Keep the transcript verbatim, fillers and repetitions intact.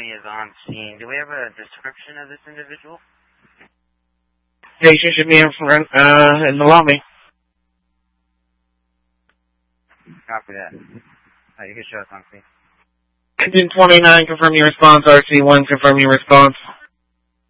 twenty is on scene. Do we have a description of this individual? Patient should be in front, uh, in the lobby. Copy that. Oh, you can show us on scene. Engine twenty-nine, confirm your response. R C one, confirm your response.